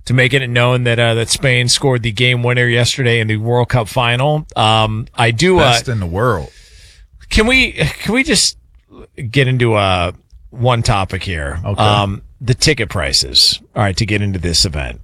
to making it known that that Spain scored the game winner yesterday in the World Cup final. I do best in the world. Can we just get into one topic here? Okay. The ticket prices. All right, to get into this event.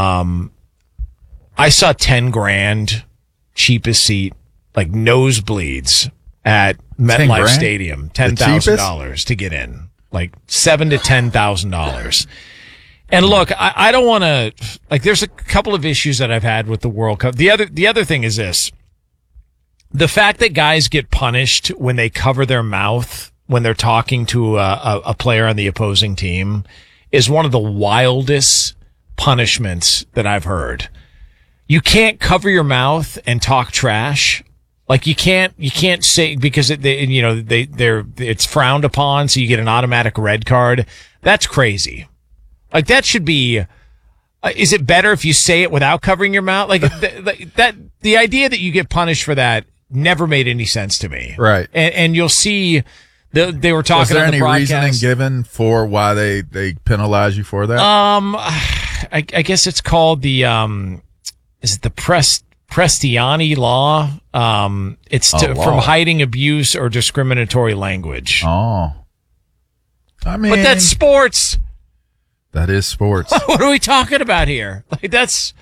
I saw $10,000 cheapest seat, like nosebleeds at MetLife Stadium, $10,000 to get in, like $7,000 to $10,000. And look, I don't want to, like, there's a couple of issues that I've had with the World Cup. The other thing is this. The fact that guys get punished when they cover their mouth when they're talking to a player on the opposing team is one of the wildest punishments that I've heard. You can't cover your mouth and talk trash. Like you can't say, because it's frowned upon, so you get an automatic red card. That's crazy. Like that should be. Is it better if you say it without covering your mouth? Like the idea that you get punished for that never made any sense to me. Right. And you'll see they were talking on the broadcast. Was there any reasoning given for why they penalize you for that? I guess it's called the is it the Prestiani law? It's from hiding abuse or discriminatory language. Oh. I mean, but that's sports. That is sports. What are we talking about here? Like that's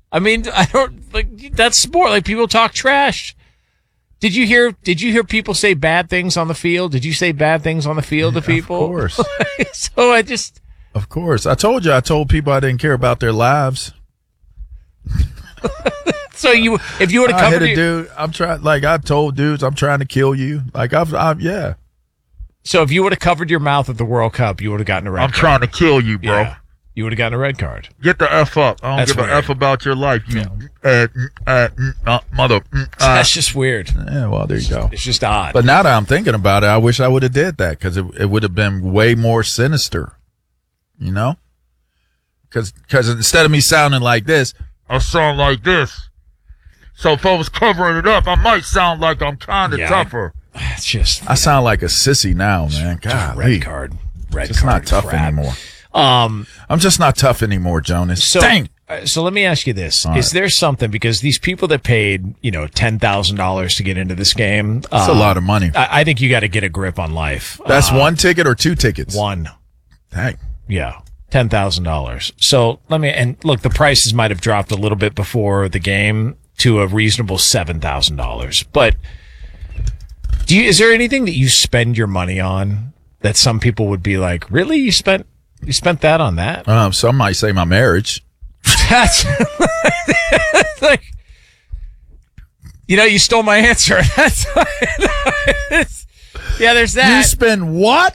sport. Like people talk trash. Did you hear people say bad things on the field? Did you say bad things on the field to people? Of course. Of course. I told people I didn't care about their lives. So if you would have covered dude, I told dudes, I'm trying to kill you. Like yeah. So if you would have covered your mouth at the World Cup, you would have gotten a red card. I'm trying to kill you, bro. Yeah, you would have gotten a red card. Get the F up. I don't give a F about your life. You mother. That's just weird. Yeah, well, there you go. It's just odd. But now that I'm thinking about it, I wish I would have did that because it would have been way more sinister, you know? Because instead of me sounding like this, I sound like this. So if I was covering it up, I might sound like I'm kind of tougher. It's just. I sound like a sissy now, man. God, red card. Just not tough anymore. I'm just not tough anymore, Jonas. Dang. So let me ask you this: Is there something, because these people that paid $10,000 to get into this game? That's a lot of money. I think you got to get a grip on life. That's one ticket or two tickets? One. Dang. Yeah. $10,000. So look, the prices might have dropped a little bit before the game to a reasonable $7,000. But is there anything that you spend your money on that some people would be like, really? You spent that on that? Some might say my marriage. That's like, you stole my answer. That's yeah. There's that. You spend what?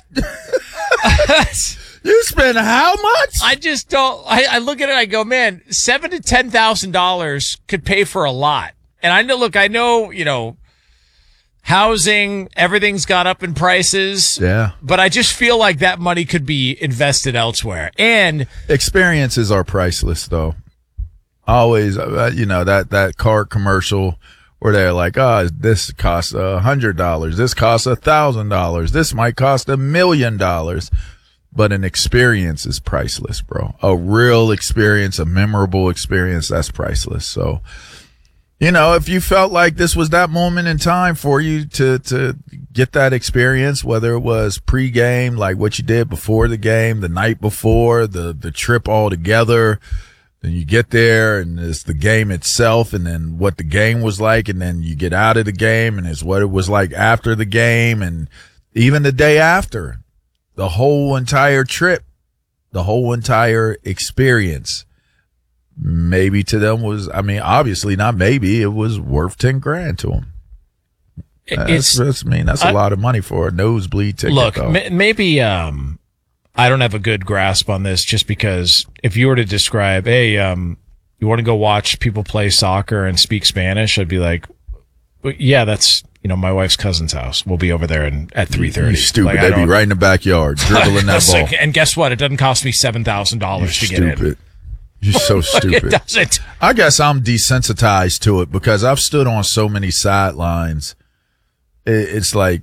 You spend how much? I just don't. I look at it. I go, man, $7,000 to $10,000 could pay for a lot. And I know, housing, everything's got up in prices. Yeah. But I just feel like that money could be invested elsewhere. And experiences are priceless, though. Always, that car commercial where they're like, this costs $100. This costs $1,000. This might cost $1 million. But an experience is priceless, bro. A real experience, a memorable experience, that's priceless. So, if you felt like this was that moment in time for you to get that experience, whether it was pre-game, like what you did before the game, the night before, the trip all together, then you get there and it's the game itself and then what the game was like, and then you get out of the game and it's what it was like after the game and even the day after. The whole entire trip, the whole entire experience, maybe to them was, obviously not maybe, it was worth $10,000 to them. That's a lot of money for a nosebleed ticket. Look, maybe I don't have a good grasp on this, just because if you were to describe, hey, you want to go watch people play soccer and speak Spanish, I'd be like, yeah, that's, my wife's cousin's house. We'll be over there at 3:30. You stupid. They'd be right in the backyard dribbling that ball. And guess what? It doesn't cost me $7,000 to get in. You're so stupid. It doesn't. I guess I'm desensitized to it because I've stood on so many sidelines. It's like,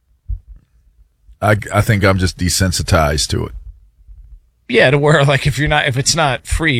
I think I'm just desensitized to it. Yeah, to where, like, if it's not free,